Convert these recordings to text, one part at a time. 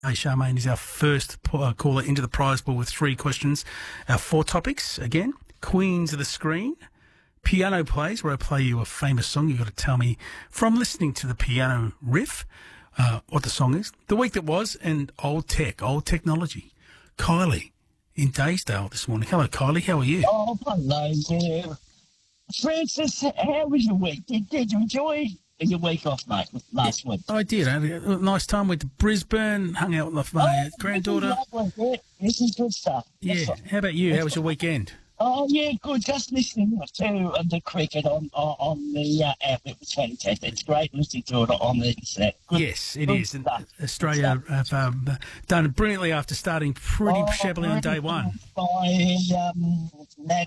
Charmaine is our first caller into the prize pool with 3 questions. Our 4 topics, again, Queens of the Screen, piano plays, where I play you a famous song. You've got to tell me from listening to the piano riff what the song is. The week that was, and old technology. Kylie in Daysdale this morning. Hello, Kylie. How are you? Oh, hello there. Francis, how was your week? Did you enjoy your week off, mate, last week? I did. I had a nice time with Brisbane, hung out with my granddaughter. This is good stuff. Yeah. How about you? How was your weekend? Oh, yeah, good. Just listening to the cricket on the app. It was fantastic. It's great listening to it on the internet. Yes, it is. And Australia have done brilliantly after starting pretty shabbily on day one. By net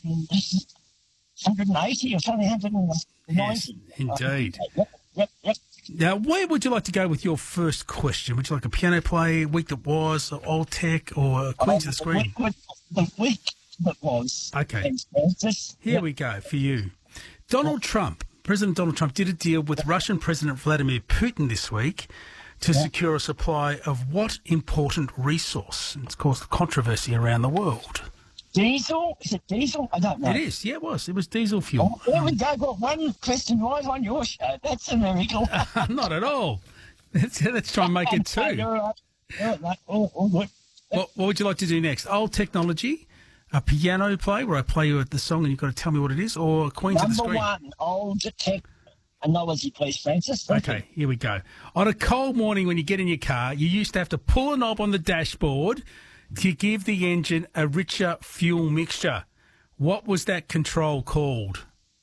180 or something, 190. Yes, indeed. Yep. Now, where would you like to go with your first question? Would you like a piano play, week that was, old tech, or Queens of the Screen? The week that was. Okay. Here we go for you. President Donald Trump did a deal with Russian President Vladimir Putin this week to secure a supply of what important resource? It's caused controversy around the world. Diesel? Is it diesel? I don't know. It is, yeah, it was. It was diesel fuel. Oh, there we go. Got one question right on your show. That's a miracle. Not at all. Let's try and make it 2. All right. All good. What would you like to do next? Old technology, a piano play where I play you the song and you've got to tell me what it is, or Queens of the Screen? Number 1, old technology, please, Francis. Okay, here we go. On a cold morning when you get in your car, you used to have to pull a knob on the dashboard to give the engine a richer fuel mixture. What was that control called?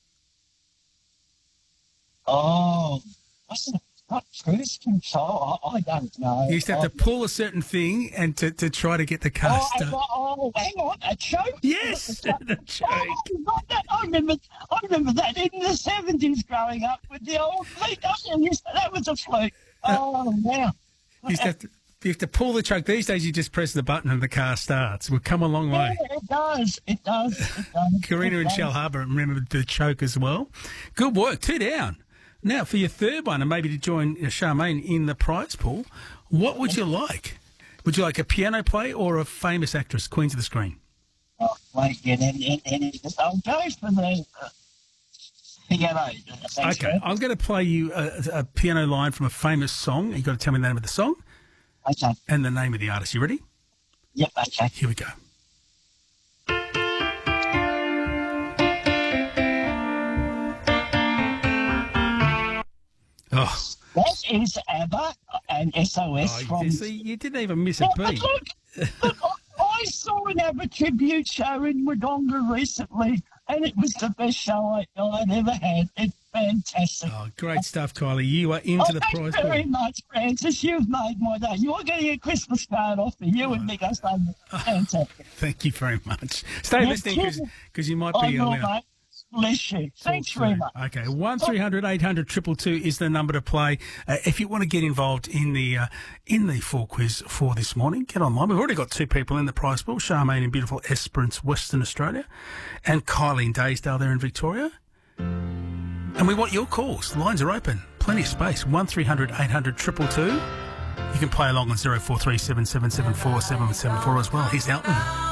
Oh, not cruise control. I don't know. You used to have to pull a certain thing and to try to get the car started. Oh, hang on, a choke? Yes, a choke. I remember that in the 70s growing up with the old fleet. That was a fluke. Oh, wow. You have to pull the choke. These days you just press the button and the car starts. We've come a long way. Yeah, it does. Karina in Shell Harbour remembered the choke as well. Good work. 2 down. Now, for your third one, and maybe to join Charmaine in the prize pool, what would you like? Would you like a piano play or a famous actress, Queens of the Screen? Oh, wait, I'll go for the piano. Okay, I'm going to play you a piano line from a famous song. You've got to tell me the name of the song. Okay. And the name of the artist. You ready? Yep, okay. Here we go. Oh. That is ABBA and SOS from... See, you didn't even miss a beat. Look, I saw an ABBA tribute show in Wodonga recently, and it was the best show I'd ever had. It's fantastic. Oh, great stuff, Kylie. You are into the prize pool. Thank you very much, Francis. You've made my day. You're getting a Christmas card off me. You and Nick are saying fantastic. Thank you very much. Stay listening because you might be... mate. Bless you. Thanks very much. Okay, 1300 800 222 is the number to play. If you want to get involved in the full quiz for this morning, get online. We've already got 2 people in the prize pool, Charmaine in beautiful Esperance, Western Australia, and Kylie in Daysdale there in Victoria. And we want your calls. The lines are open. Plenty of space. 1300 800 222. You can play along on 0437 774 774 as well. Here's Elton.